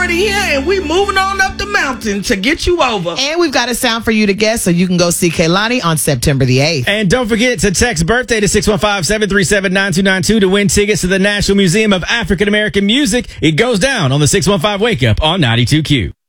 out of here and we moving on up the mountain to get you over. And we've got a sound for you to guess, so you can go see Kehlani on September the 8th. And don't forget to text birthday to 615-737-9292 to win tickets to the National Museum of African American Music. It goes down on the 615 Wake Up on 92Q.